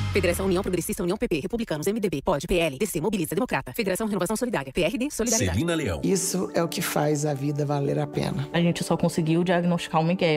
Federação União Progressista, União PP, Republicanos, MDB, POD, PL, DC, Mobiliza, Democrata, Federação Renovação Solidária, PRD, Solidariedade. Celina Leão. Isso é o que faz a vida valer a pena. A gente só conseguiu diagnosticar o Miguel.